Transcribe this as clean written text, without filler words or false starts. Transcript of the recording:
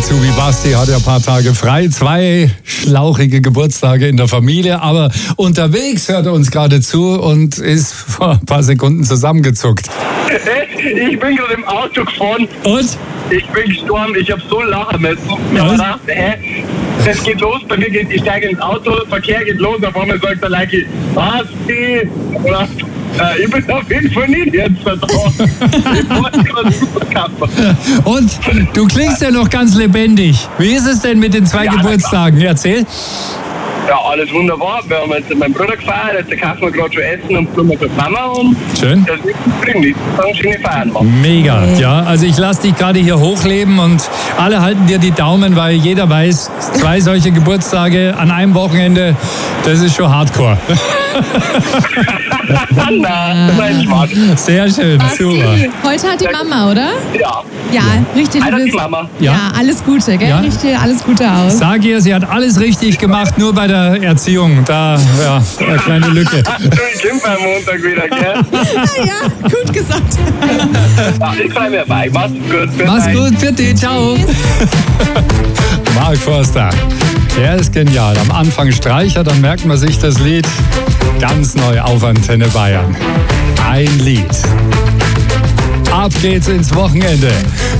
Azubi Basti hat ja ein paar Tage frei, 2 schlauchige Geburtstage in der Familie, aber unterwegs hört er uns gerade zu und ist vor ein paar Sekunden zusammengezuckt. Ich bin gerade im Auto gefahren. Und? Ich bin gestorben, ich habe so lachen müssen. Ich hab gedacht, das geht los, bei mir ich steige ins Auto, Verkehr geht los, auf einmal sagt der Leiki, Basti, oder ich bin auf jeden Fall nicht jetzt da drauf. Ich wollte gerade Superkampf. Und du klingst ja noch ganz lebendig. Wie ist es denn mit den 2 Geburtstagen? Erzähl. Ja, alles wunderbar. Wir haben jetzt mit meinem Bruder gefeiert, jetzt kaufen wir gerade schon Essen und Blumen für Mama und schön. Das wird dringend. Dann schöne Feiern machen. Mega, ja. Also ich lasse dich gerade hier hochleben und alle halten dir die Daumen, weil jeder weiß, 2 solche Geburtstage an einem Wochenende, das ist schon Hardcore. Na, das war jetzt smart. Sehr schön, super. Heute hat die Mama, oder? Ja. Ja, richtig. Alter, die Mama. Ja, alles Gute, gell? Ja. Richtig, alles Gute aus. Sag ihr, sie hat alles richtig gemacht, nur bei der Erziehung. Da, ja, eine kleine Lücke. Ich bin am Montag wieder, gell? Ja, gut gesagt. Ja, ich freue mich dabei. Mach's gut. Mach's gut, bitte, ciao. Mark Forster, der ist genial. Am Anfang Streicher, dann merkt man sich das Lied ganz neu auf Antenne Bayern. Ein Lied. Ab geht's ins Wochenende.